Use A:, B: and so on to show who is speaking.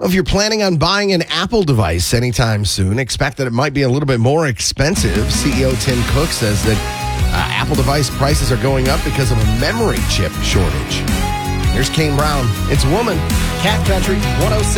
A: If you're planning on buying an Apple device anytime soon, expect that it might be a little bit more expensive. CEO Tim Cook says that Apple device prices are going up because of a memory chip shortage. Here's Kane Brown. It's Woman. Cat Country 106.